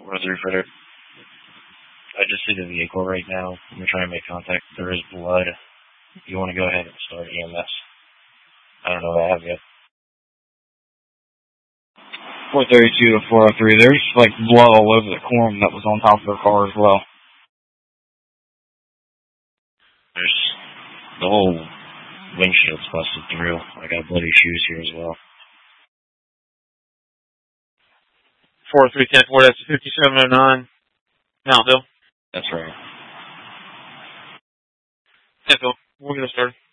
403 Fritter. I just see the vehicle right now. I'm going to try and make contact. There is blood. If you want to go ahead and start EMS. I don't know what I have yet. 432 to 403. There's like blood all over the corn that was on top of their car as well. There's the whole windshield's busted through. I got bloody shoes here as well. 43104, that's 5709. Mountville. That's right. Mountville, we'll get started.